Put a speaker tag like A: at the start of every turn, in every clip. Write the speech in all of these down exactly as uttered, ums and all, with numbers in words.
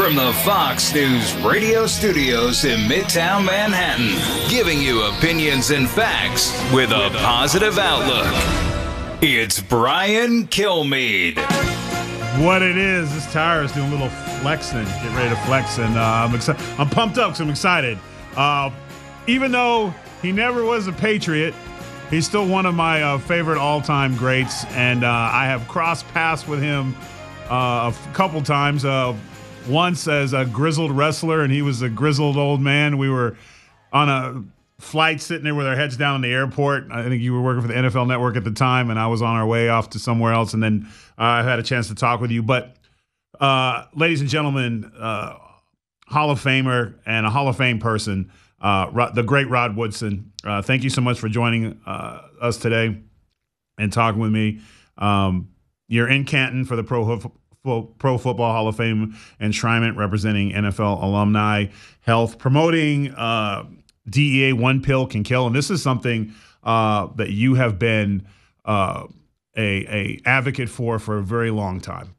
A: from the Fox News radio studios in Midtown Manhattan, giving you opinions and facts with a positive outlook. It's Brian Kilmeade.
B: What it is, this tire is doing a little flexing. Get ready to flex, and uh, I'm excited. I'm pumped up because I'm excited. Uh, even though he never was a Patriot, he's still one of my uh, favorite all-time greats, and uh, I have crossed paths with him uh, a f- couple times. Uh, once as a grizzled wrestler, and he was a grizzled old man. We were on a flight sitting there with our heads down in the airport. I think you were working for the N F L Network at the time, and I was on our way off to somewhere else, and then uh, I had a chance to talk with you. But, uh, ladies and gentlemen, uh, Hall of Famer and a Hall of Fame person, uh, Rod, the great Rod Woodson. Uh, thank you so much for joining uh, us today and talking with me. Um, you're in Canton for the Pro, Pro Football Hall of Fame enshrinement, representing N F L alumni health, promoting uh, D E A One Pill Can Kill, and this is something uh, that you have been uh, a, a advocate for for a very long time.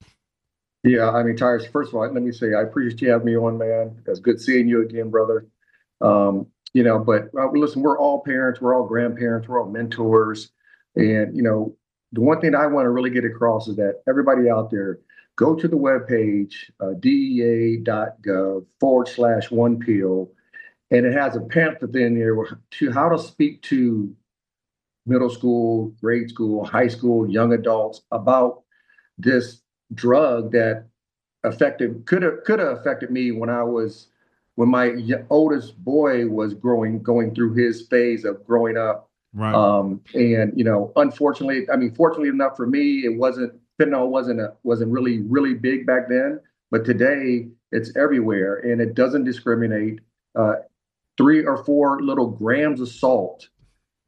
C: Yeah, I mean, Tyrus, first of all, let me say I appreciate you having me on, man. It's good seeing you again, brother. Um, you know, but uh, listen, we're all parents, we're all grandparents, we're all mentors, and you know, the one thing I want to really get across is that everybody out there, go to the webpage, uh, dea.gov forward slash one pill. And it has a pamphlet in there to how to speak to middle school, grade school, high school, young adults about this drug that affected could have could have affected me when I was when my y- oldest boy was growing going through his phase of growing up.
B: Right.
C: Um, and you know, unfortunately, I mean, fortunately enough for me, it wasn't fentanyl wasn't a, wasn't really really big back then. But today, it's everywhere, and it doesn't discriminate. Uh, Three or four little grams of salt